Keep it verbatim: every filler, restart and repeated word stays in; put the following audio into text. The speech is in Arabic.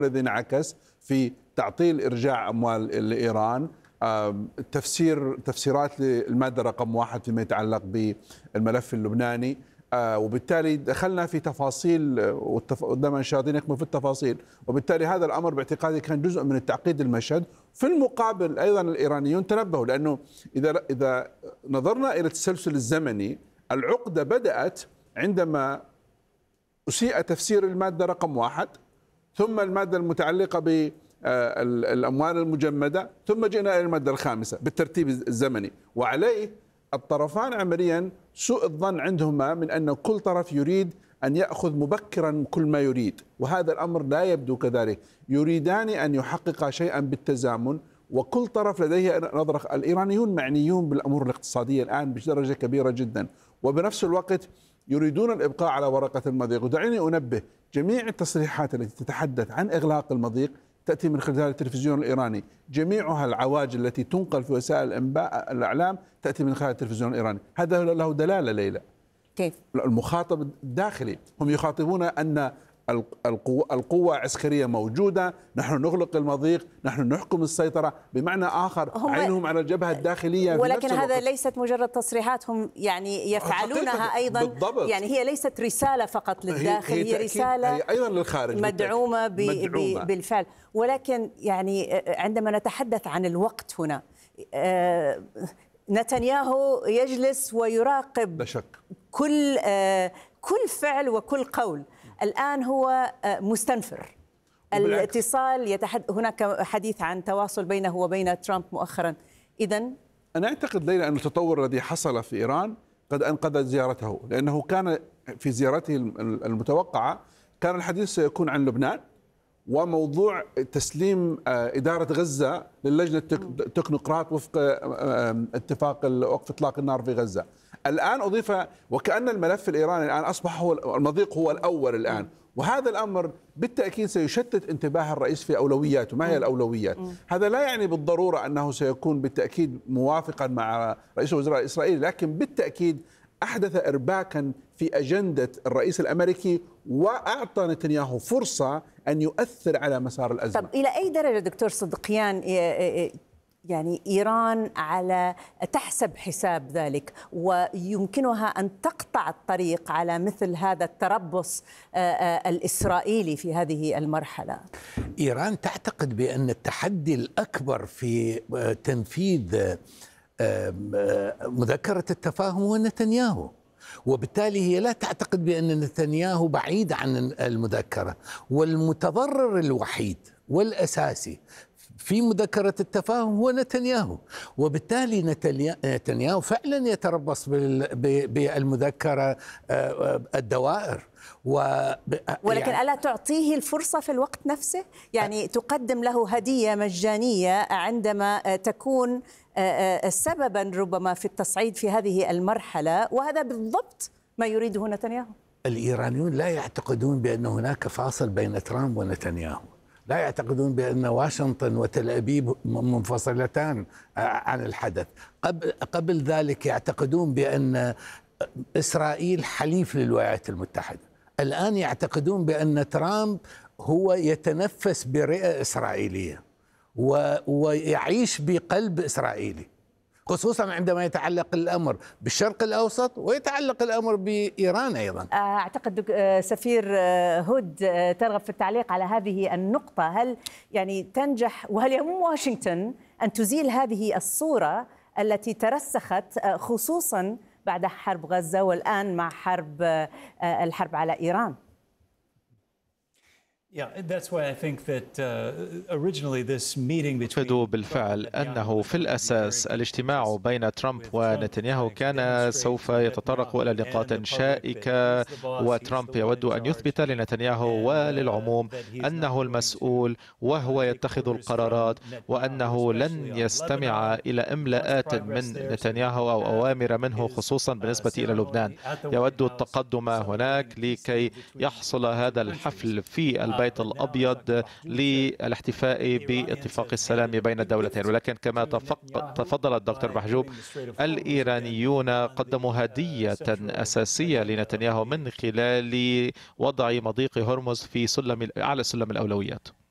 الذي انعكس في تعطيل إرجاع أموال لإيران، تفسير تفسيرات للمادة رقم واحد فيما يتعلق بالملف اللبناني. وبالتالي دخلنا في تفاصيل قدام الشياطين يكمن في التفاصيل، وبالتالي هذا الأمر باعتقادي كان جزء من التعقيد المشهد. في المقابل أيضا الإيرانيون تنبهوا، لأنه إذا إذا نظرنا إلى التسلسل الزمني، العقدة بدأت عندما أسيء تفسير المادة رقم واحد، ثم المادة المتعلقة بالأموال المجمدة، ثم جئنا إلى المادة الخامسة بالترتيب الزمني. وعليه الطرفان عمليا سوء الظن عندهما من أن كل طرف يريد أن يأخذ مبكرا كل ما يريد، وهذا الأمر لا يبدو كذلك. يريدان أن يحققا شيئا بالتزامن، وكل طرف لديه نظرة. الإيرانيون معنيون بالأمور الاقتصادية الآن بدرجة كبيرة جدا، وبنفس الوقت يريدون الإبقاء على ورقة المضيق. ودعيني أنبه، جميع التصريحات التي تتحدث عن إغلاق المضيق تأتي من خلال التلفزيون الإيراني، جميعها العواجل التي تنقل في وسائل الإنباء الإعلام تأتي من خلال التلفزيون الإيراني. هذا له دلالة ليلى. كيف؟ المخاطب الداخلي هم يخاطبون أن القوة, القوة عسكرية موجودة، نحن نغلق المضيق، نحن نحكم السيطرة. بمعنى آخر عينهم على الجبهة الداخلية. ولكن هذا ليست مجرد تصريحات، هم يعني يفعلونها أيضا بالضبط. يعني هي ليست رسالة فقط للداخل، هي, هي رسالة هي أيضا للخارج مدعومة, مدعومة بالفعل. ولكن يعني عندما نتحدث عن الوقت هنا، نتنياهو يجلس ويراقب لا شك كل كل فعل وكل قول. الآن هو مستنفر الاتصال، يتحد... هناك حديث عن تواصل بينه وبين ترامب مؤخرا. إذن أنا أعتقد ليلى أن التطور الذي حصل في إيران قد أنقذ زيارته، لأنه كان في زيارته المتوقعة كان الحديث سيكون عن لبنان وموضوع تسليم إدارة غزة للجنة التكنوقراط وفق اتفاق وقف إطلاق النار في غزة. الآن أضيف وكأن الملف الإيراني الآن أصبح هو المضيق هو الأول الآن، وهذا الأمر بالتأكيد سيشتت انتباه الرئيس في أولوياته. ما هي الأولويات؟ هذا لا يعني بالضرورة أنه سيكون بالتأكيد موافقا مع رئيس الوزراء الإسرائيلي، لكن بالتأكيد أحدث إرباكا في أجندة الرئيس الأمريكي، وأعطى نتنياهو فرصة أن يؤثر على مسار الأزمة. طب إلى أي درجة دكتور صدقيان يعني إيران على تحسب حساب ذلك ويمكنها أن تقطع الطريق على مثل هذا التربص الإسرائيلي في هذه المرحلة؟ إيران تعتقد بأن التحدي الأكبر في تنفيذ مذكرة التفاهم هو نتنياهو، وبالتالي هي لا تعتقد بأن نتنياهو بعيد عن المذكرة، والمتضرر الوحيد والأساسي في مذكرة التفاهم هو نتنياهو. وبالتالي نتنياهو فعلا يتربص بالمذكرة الدوائر و... ولكن ألا تعطيه الفرصة في الوقت نفسه؟ يعني تقدم له هدية مجانية عندما تكون سببا ربما في التصعيد في هذه المرحلة، وهذا بالضبط ما يريده نتنياهو. الإيرانيون لا يعتقدون بأن هناك فاصل بين ترامب ونتنياهو، لا يعتقدون بأن واشنطن وتل أبيب منفصلتان عن الحدث. قبل, قبل ذلك يعتقدون بأن إسرائيل حليف للولايات المتحدة. الآن يعتقدون بأن ترامب هو يتنفس برئة إسرائيلية ويعيش بقلب إسرائيلي، خصوصا عندما يتعلق الأمر بالشرق الأوسط ويتعلق الأمر بإيران أيضا. أعتقد سفير هود ترغب في التعليق على هذه النقطة. هل يعني تنجح وهل يهم واشنطن أن تزيل هذه الصورة التي ترسخت خصوصا بعد حرب غزة والآن مع حرب الحرب على إيران؟ أعتقد بالفعل أنه في الأساس الاجتماع بين ترامب ونتنياهو كان سوف يتطرق إلى نقاط شائكة، وترامب يود أن يثبت لنتنياهو وللعموم أنه المسؤول وهو يتخذ القرارات، وأنه لن يستمع إلى إملاءات من نتنياهو أو أوامر منه خصوصا بالنسبة إلى لبنان. يود التقدم هناك لكي يحصل هذا الحفل في البيت الأبيض للاحتفاء باتفاق السلام بين الدولتين. ولكن كما تفضل الدكتور محجوب، الإيرانيون قدموا هدية أساسية لنتنياهو من خلال وضع مضيق هرمز في سلم على سلم الأولويات.